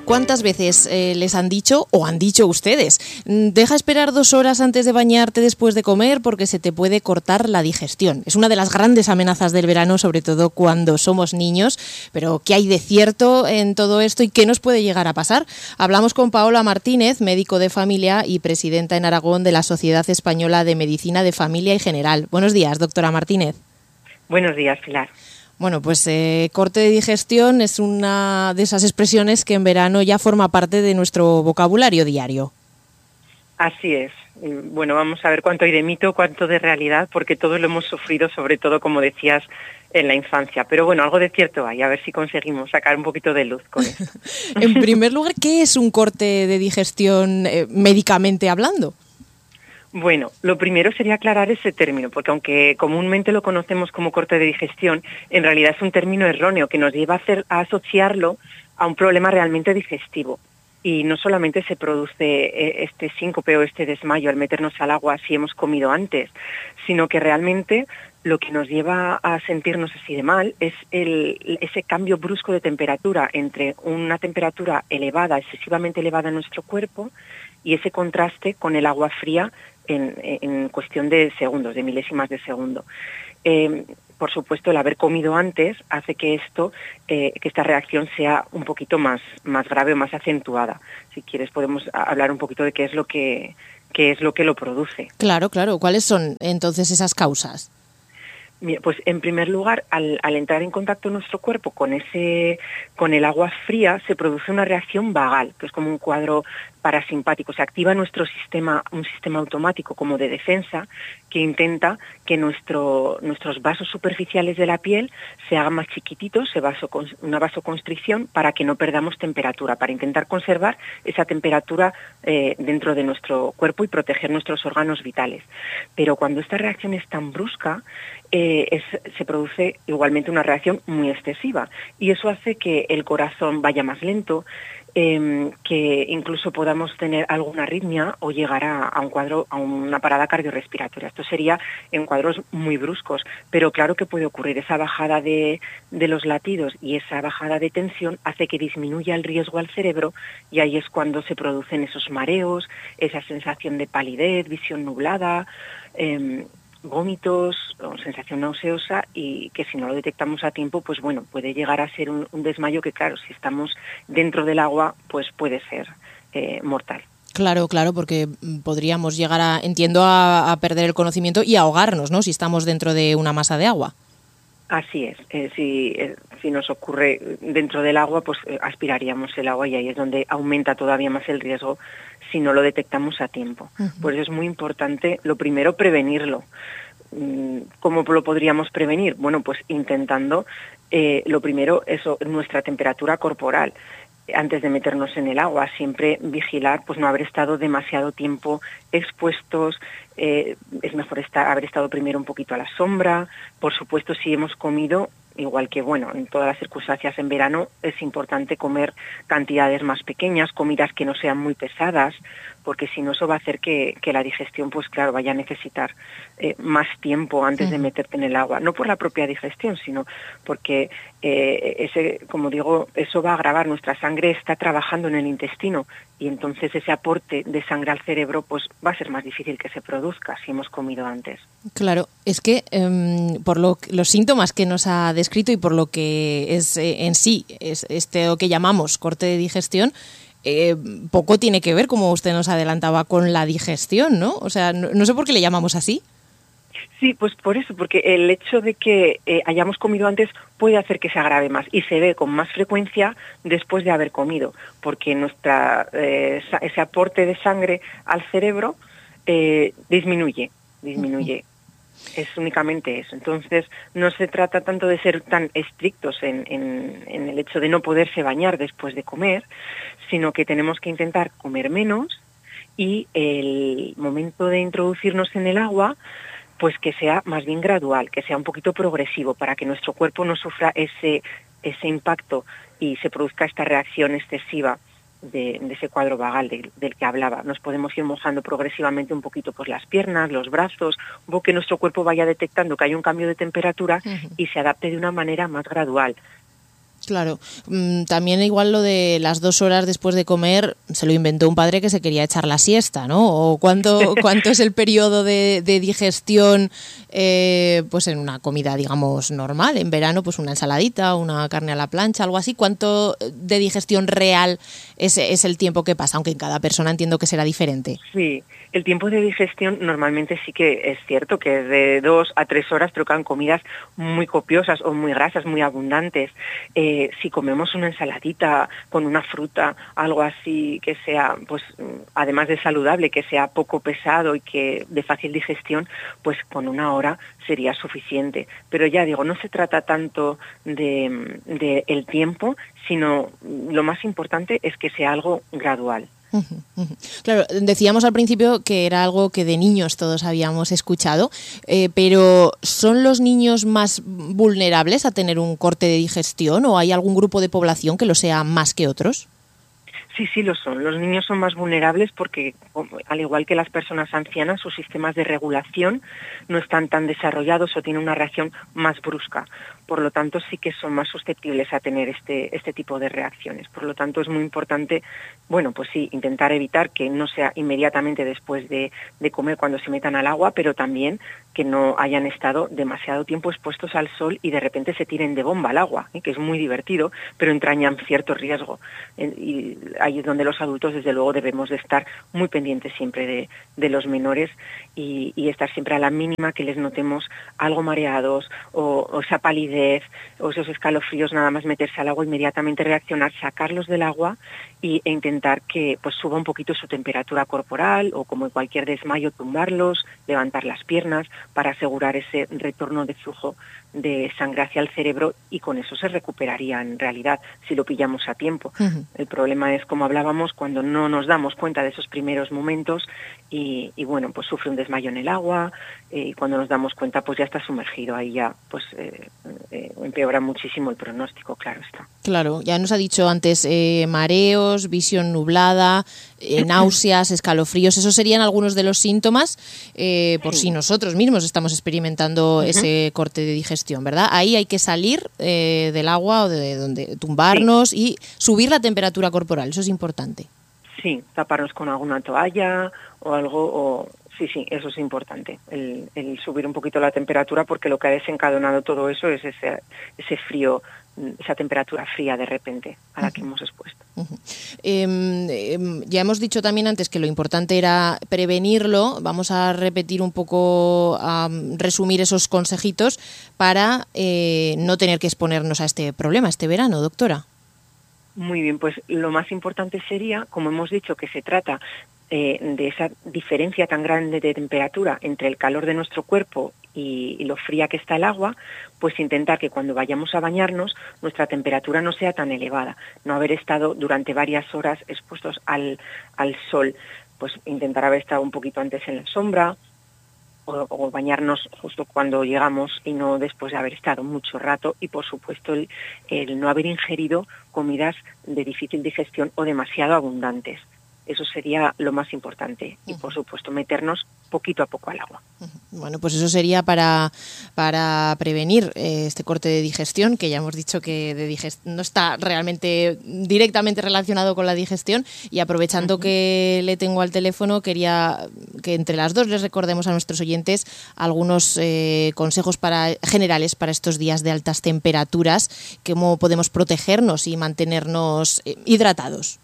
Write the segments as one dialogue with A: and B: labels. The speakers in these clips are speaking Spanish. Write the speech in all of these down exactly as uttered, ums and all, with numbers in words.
A: ¿Cuántas veces eh, les han dicho o han dicho ustedes? Deja esperar dos horas antes de bañarte después de comer porque se te puede cortar la digestión. Es una de las grandes amenazas del verano, sobre todo cuando somos niños. Pero ¿qué hay de cierto en todo esto y qué nos puede llegar a pasar? Hablamos con Paola Martínez, médico de familia y presidenta en Aragón de la Sociedad Española de Medicina de Familia y General. Buenos días, doctora Martínez.
B: Buenos días, Pilar.
A: Bueno, pues eh, corte de digestión es una de esas expresiones que en verano ya forma parte de nuestro vocabulario diario.
B: Así es. Bueno, vamos a ver cuánto hay de mito, cuánto de realidad, porque todos lo hemos sufrido, sobre todo, como decías, en la infancia. Pero bueno, algo de cierto hay, a ver si conseguimos sacar un poquito de luz con eso.
A: En primer lugar, ¿qué es un corte de digestión eh, médicamente hablando?
B: Bueno, lo primero sería aclarar ese término, porque aunque comúnmente lo conocemos como corte de digestión, en realidad es un término erróneo que nos lleva a, hacer, a asociarlo a un problema realmente digestivo. Y no solamente se produce este síncope o este desmayo al meternos al agua si hemos comido antes, sino que realmente lo que nos lleva a sentirnos así de mal es el, ese cambio brusco de temperatura entre una temperatura elevada, excesivamente elevada en nuestro cuerpo, y ese contraste con el agua fría en, en cuestión de segundos, de milésimas de segundo. Eh, por supuesto, el haber comido antes hace que esto, eh, que esta reacción sea un poquito más, más grave o más acentuada. Si quieres, podemos hablar un poquito de qué es lo que, qué es lo que lo produce.
A: Claro, claro. ¿Cuáles son entonces esas causas?
B: Pues en primer lugar, al, al entrar en contacto nuestro cuerpo con ese, con el agua fría, se produce una reacción vagal, que es como un cuadro parasimpático. Se activa nuestro sistema, un sistema automático como de defensa, que intenta que nuestro, nuestros vasos superficiales de la piel se hagan más chiquititos, se vaso, una vasoconstricción, para que no perdamos temperatura, para intentar conservar esa temperatura eh, dentro de nuestro cuerpo y proteger nuestros órganos vitales. Pero cuando esta reacción es tan brusca, Eh, es, se produce igualmente una reacción muy excesiva y eso hace que el corazón vaya más lento, eh, que incluso podamos tener alguna arritmia o llegar a, a un cuadro, a una parada cardiorrespiratoria. Esto sería en cuadros muy bruscos, pero claro que puede ocurrir. Esa bajada de, de los latidos y esa bajada de tensión hace que disminuya el riesgo al cerebro y ahí es cuando se producen esos mareos, esa sensación de palidez, visión nublada, eh, vómitos o sensación nauseosa, y que si no lo detectamos a tiempo, pues bueno, puede llegar a ser un, un desmayo que, claro, si estamos dentro del agua, pues puede ser eh, mortal.
A: Claro, claro, porque podríamos llegar a, entiendo, a, a perder el conocimiento y ahogarnos, ¿no?, si estamos dentro de una masa de agua.
B: Así es, eh, si, eh, si nos ocurre dentro del agua, pues eh, aspiraríamos el agua y ahí es donde aumenta todavía más el riesgo si no lo detectamos a tiempo. Uh-huh. Por eso es muy importante, lo primero, prevenirlo. ¿Cómo lo podríamos prevenir? Bueno, pues intentando, eh, lo primero, eso, nuestra temperatura corporal. Antes de meternos en el agua, siempre vigilar, pues no haber estado demasiado tiempo expuestos, eh, es mejor estar, haber estado primero un poquito a la sombra. Por supuesto, si hemos comido, igual que, bueno, en todas las circunstancias en verano, es importante comer cantidades más pequeñas, comidas que no sean muy pesadas, porque si no, eso va a hacer que, que la digestión, pues claro, vaya a necesitar eh, más tiempo antes uh-huh. de meterte en el agua. No por la propia digestión, sino porque, eh, ese, como digo, eso va a agravar. Nuestra sangre está trabajando en el intestino y entonces ese aporte de sangre al cerebro, pues va a ser más difícil que se produzca si hemos comido antes.
A: Claro, es que eh, por lo, los síntomas que nos ha descrito y por lo que es eh, en sí es este lo que llamamos corte de digestión, eh, poco tiene que ver, como usted nos adelantaba, con la digestión, ¿no? O sea, no, no sé por qué le llamamos así.
B: Sí, pues por eso, porque el hecho de que eh, hayamos comido antes puede hacer que se agrave más y se ve con más frecuencia después de haber comido, porque nuestra eh, ese aporte de sangre al cerebro eh, disminuye, disminuye. Uh-huh. Es únicamente eso. Entonces, no se trata tanto de ser tan estrictos en, en, en el hecho de no poderse bañar después de comer, sino que tenemos que intentar comer menos y el momento de introducirnos en el agua, pues que sea más bien gradual, que sea un poquito progresivo, para que nuestro cuerpo no sufra ese, ese impacto y se produzca esta reacción excesiva de, de ese cuadro vagal de, del que hablaba. Nos podemos ir mojando progresivamente un poquito pues las piernas, los brazos, un poco que nuestro cuerpo vaya detectando que hay un cambio de temperatura uh-huh. y se adapte de una manera más gradual.
A: Claro, también igual lo de las dos horas después de comer se lo inventó un padre que se quería echar la siesta, ¿no? ¿O cuánto, cuánto es el periodo de, de digestión eh, pues en una comida, digamos, normal? En verano, pues una ensaladita, una carne a la plancha, algo así. ¿Cuánto de digestión real es, es el tiempo que pasa? Aunque en cada persona entiendo que será diferente.
B: Sí, el tiempo de digestión normalmente sí que es cierto que es de dos a tres horas, pero con comidas muy copiosas o muy grasas, muy abundantes. Eh, si comemos una ensaladita con una fruta, algo así que sea, pues además de saludable, que sea poco pesado y que de fácil digestión, pues con una hora sería suficiente. Pero ya digo, no se trata tanto de, de el tiempo, sino lo más importante es que sea algo gradual.
A: Claro, decíamos al principio que era algo que de niños todos habíamos escuchado, eh, pero ¿son los niños más vulnerables a tener un corte de digestión o hay algún grupo de población que lo sea más que otros?
B: Sí, sí lo son. Los niños son más vulnerables porque, al igual que las personas ancianas, sus sistemas de regulación no están tan desarrollados o tienen una reacción más brusca. Por lo tanto, sí que son más susceptibles a tener este, este tipo de reacciones. Por lo tanto, es muy importante, bueno, pues sí, intentar evitar que no sea inmediatamente después de, de comer cuando se metan al agua, pero también que no hayan estado demasiado tiempo expuestos al sol y de repente se tiren de bomba al agua, ¿eh? Que es muy divertido, pero entrañan cierto riesgo. Y ahí es donde los adultos, desde luego, debemos de estar muy pendientes siempre de, de los menores y, y estar siempre a la mínima que les notemos algo mareados o, o esa palidez o esos escalofríos, nada más meterse al agua, inmediatamente reaccionar, sacarlos del agua y, e intentar que pues suba un poquito su temperatura corporal o, como en cualquier desmayo, tumbarlos, levantar las piernas para asegurar ese retorno de flujo de sangre hacia el cerebro y con eso se recuperaría en realidad si lo pillamos a tiempo. Uh-huh. El problema es, como hablábamos, cuando no nos damos cuenta de esos primeros momentos y, y bueno, pues sufre un desmayo en el agua eh, y cuando nos damos cuenta pues ya está sumergido, ahí ya pues eh, eh, empeora muchísimo el pronóstico, claro está.
A: Claro, ya nos ha dicho antes eh, mareos, visión nublada, eh, náuseas, escalofríos, esos serían algunos de los síntomas eh, por sí. si nosotros mismos estamos experimentando uh-huh. ese corte de digestión, ¿verdad? Ahí hay que salir eh, del agua o de donde tumbarnos sí. y subir la temperatura corporal, eso es importante.
B: Sí, taparnos con alguna toalla o algo, o sí, sí, eso es importante, el, el subir un poquito la temperatura porque lo que ha desencadenado todo eso es ese, ese frío, esa temperatura fría de repente a la uh-huh. que hemos expuesto.
A: Uh-huh. Eh, eh, ya hemos dicho también antes que lo importante era prevenirlo. Vamos a repetir un poco, a resumir esos consejitos para eh, no tener que exponernos a este problema este verano, doctora.
B: Muy bien, pues lo más importante sería, como hemos dicho, que se trata eh, de esa diferencia tan grande de temperatura entre el calor de nuestro cuerpo y, y lo fría que está el agua, pues intentar que cuando vayamos a bañarnos nuestra temperatura no sea tan elevada, no haber estado durante varias horas expuestos al, al sol, pues intentar haber estado un poquito antes en la sombra, O, o bañarnos justo cuando llegamos y no después de haber estado mucho rato y por supuesto el, el no haber ingerido comidas de difícil digestión o demasiado abundantes. Eso sería lo más importante y por supuesto meternos poquito a poco al agua.
A: Bueno, pues eso sería para, para prevenir eh, este corte de digestión, que ya hemos dicho que de digest- no está realmente directamente relacionado con la digestión, y aprovechando uh-huh. que le tengo al teléfono, quería que entre las dos les recordemos a nuestros oyentes algunos eh, consejos para, generales para estos días de altas temperaturas, cómo podemos protegernos y mantenernos eh, hidratados.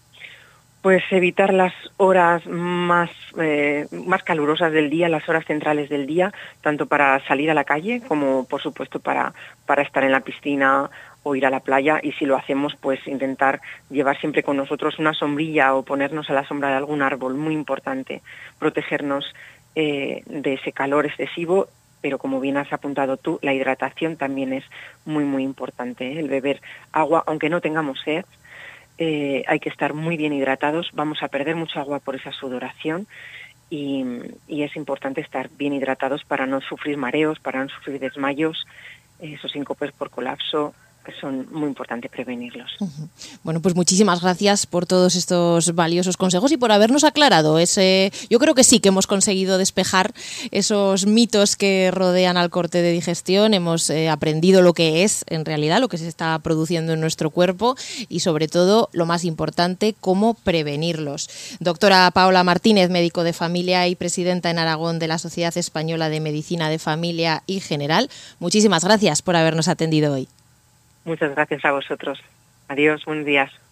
B: Pues evitar las horas más, eh, más calurosas del día, las horas centrales del día, tanto para salir a la calle como, por supuesto, para, para estar en la piscina o ir a la playa. Y si lo hacemos, pues intentar llevar siempre con nosotros una sombrilla o ponernos a la sombra de algún árbol. Muy importante protegernos eh, de ese calor excesivo. Pero como bien has apuntado tú, la hidratación también es muy, muy importante, ¿eh? El beber agua, aunque no tengamos sed, Eh, hay que estar muy bien hidratados, vamos a perder mucha agua por esa sudoración y, y es importante estar bien hidratados para no sufrir mareos, para no sufrir desmayos, eh, esos síncopes por colapso, que son muy importantes prevenirlos.
A: Uh-huh. Bueno, pues muchísimas gracias por todos estos valiosos consejos y por habernos aclarado ese. Yo creo que sí que hemos conseguido despejar esos mitos que rodean al corte de digestión. Hemos eh, aprendido lo que es en realidad, lo que se está produciendo en nuestro cuerpo y sobre todo, lo más importante, cómo prevenirlos. Doctora Paola Martínez, médico de familia y presidenta en Aragón de la Sociedad Española de Medicina de Familia y General, muchísimas gracias por habernos atendido hoy.
B: Muchas gracias a vosotros. Adiós, buenos días.